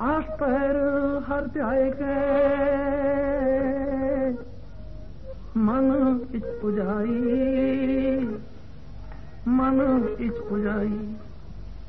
आस पैर हर ध्याए के मन इच पुजाई